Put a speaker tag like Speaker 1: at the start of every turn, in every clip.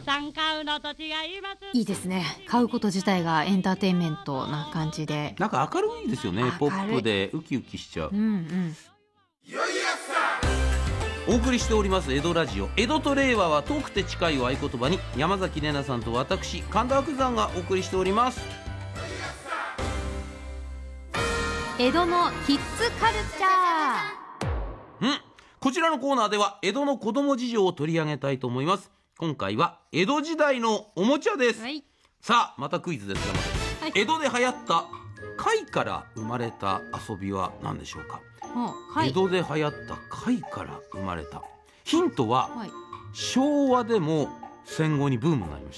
Speaker 1: さん買うのと違います。
Speaker 2: いいですね。買うこと自体がエンターテインメントな感じで、
Speaker 3: なんか明るいですよね。ポップでウキウキしちゃう。お送りしております江戸ラジオ、江戸と令和は遠くて近いを合言葉に、山崎怜奈さんと私神田伯山がお送りしております。
Speaker 2: 江戸のキッズカルチャー。
Speaker 3: こちらのコーナーでは江戸の子供事情を取り上げたいと思います。今回は江戸時代のおもちゃです、さあまたクイズです。江戸で流行った貝から生まれた遊びは何でしょうか。江戸で流行った貝から生まれたヒントは、昭和でも戦後にブームになりました、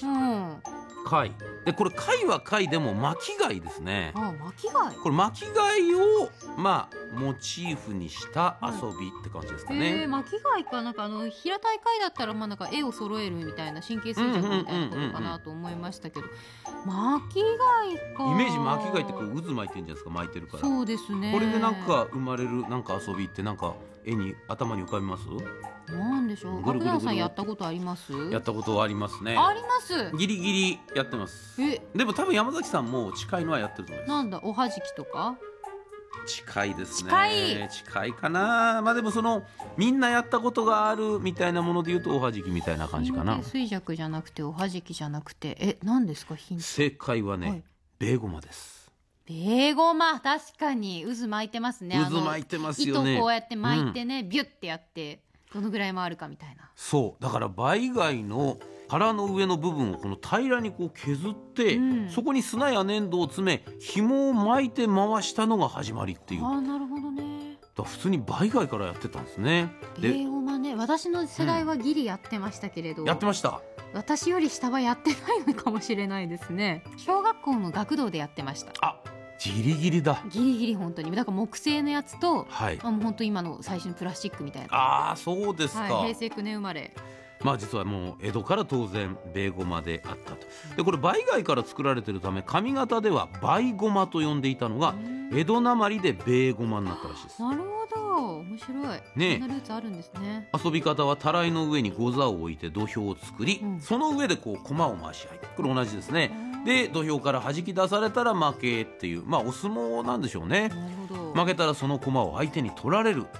Speaker 3: 貝で、これ貝は貝でも巻き貝ですね。
Speaker 2: 巻き貝、
Speaker 3: これ巻き貝をモチーフにした遊びって感じですかね。
Speaker 2: 巻き貝か、なんか平たい貝だったらなんか絵を揃えるみたいな神経衰弱みたいなことかなと思いましたけど、巻き貝か。
Speaker 3: イメージ巻き貝ってこう渦巻いてるんじゃないですか、巻いてるから。
Speaker 2: そうですね。
Speaker 3: これでなんか生まれるなんか遊びってなんか絵に頭に浮かびます？
Speaker 2: なんでしょう。白山さんやったことあります？
Speaker 3: やったことありますね。
Speaker 2: あります。
Speaker 3: ギリギリやってます。でも多分山崎さんも近いのはやってると思います。
Speaker 2: なんだ、おはじきとか？
Speaker 3: 近いですね。近いかな。でもみんなやったことがあるみたいなもので言うとおはじきみたいな感じかな。
Speaker 2: 衰弱じゃなくておはじきじゃなくて、何ですかヒント？
Speaker 3: 正解はね、ベーゴマです。
Speaker 2: ベーゴマ、確かに渦巻いてますね。
Speaker 3: 渦巻いてますよね。
Speaker 2: 糸こうやって巻いてね、ビュッてやってどのぐらい回るかみたいな。
Speaker 3: そうだから倍貝の殻の上の部分をこの平らにこう削って、そこに砂や粘土を詰め紐を巻いて回したのが始まりっていう。
Speaker 2: なるほどね。
Speaker 3: だ普通に倍貝からやってたんですね。
Speaker 2: ベーゴマね、私の世代はギリやってましたけれど、
Speaker 3: やってました。
Speaker 2: 私より下はやってないのかもしれないですね。小学校の学童でやってました。
Speaker 3: ギリギリだ。
Speaker 2: ギリギリ本当に。だから木製のやつと、もう本当今の最初のプラスチックみたいな。
Speaker 3: そうですか。
Speaker 2: 平成9年生まれ。
Speaker 3: 実はもう江戸から当然ベーゴマであったと。でこれ倍貝から作られているため上方では倍ゴマと呼んでいたのが江戸なまりでベーゴマになったらしいです。
Speaker 2: なるほど、面白いね。そんなルーツあるんですね。
Speaker 3: 遊び方はたらいの上にゴザを置いて土俵を作り、その上でこう駒を回し合い、これ同じですね。で土俵から弾き出されたら負けっていう、お相撲なんでしょうね。負けたらその駒を相手に取られる